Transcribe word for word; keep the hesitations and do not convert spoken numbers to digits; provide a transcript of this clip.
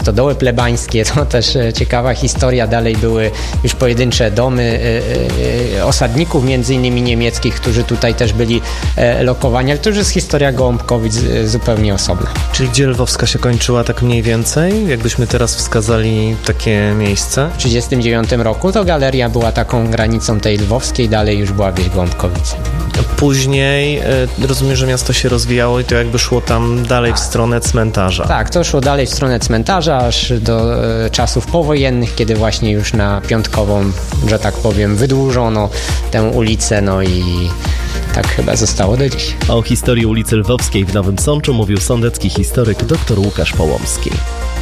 stodoły plebańskie, to też ciekawa historia. Dalej były już pojedyncze domy osadników, między innymi niemieckich, którzy tutaj też byli lokowani, ale to już jest historia Gołąbkowic zupełnie osobna. Czyli gdzie Lwowska się kończyła tak mniej więcej? Jakbyśmy teraz wskazali takie miejsce? W tysiąc dziewięćset trzydziestym dziewiątym roku to galeria była taką granicą tej lwowskiej, dalej już była wieś Gołąbkowice. Później rozumiem, że miasto się rozwijało i to jakby szło tam dalej w stronę cmentarza. Tak, to szło dalej w stronę cmentarza, aż do e, czasów powojennych, kiedy właśnie już na Piątkową, że tak powiem, wydłużono tę ulicę, no i tak chyba zostało do dziś. O historii ulicy Lwowskiej w Nowym Sączu mówił sądecki historyk dr Łukasz Połomski.